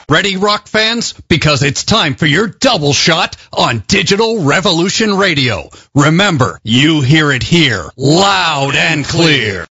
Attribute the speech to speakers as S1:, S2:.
S1: Ready, rock fans? Because it's time for your double shot on Digital Revolution Radio. Remember, you hear it here, loud and clear.